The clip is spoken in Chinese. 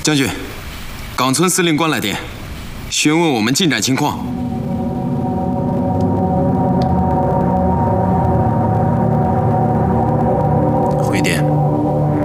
将军，冈村司令官来电，询问我们进展情况。